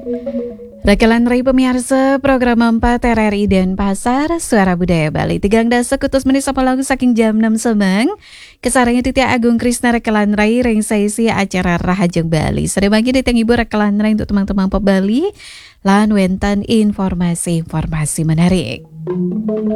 Rekalan Rai pemirsa program 4 RRI dan Pasar Suara Budaya Bali. Tigang dasa kutus menit sapalang saking jam 6 semeng. Kesarangnya Titia Agung Krisna Rekalan Rai ring saisi acara Rahajeng Bali. Sedang bagi ditang ibu Rekalan Rai untuk teman-teman Pop Bali. Lan wentan informasi-informasi menarik.